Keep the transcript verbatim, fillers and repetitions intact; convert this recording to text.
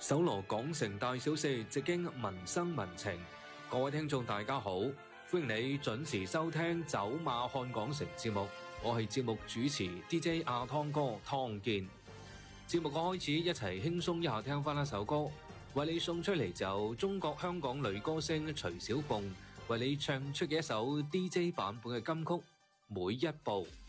搜羅港城大小事，直經民生民情。各位聽眾大家好，歡迎你準時收聽走馬看港城節目，我係節目主持 D J 阿湯哥湯健。節目嘅開始，一齊輕鬆一下，聽翻一首歌，為你送出嚟就中國香港女歌星徐小鳳為你唱出嘅一首 D J 版本嘅金曲《每一步》。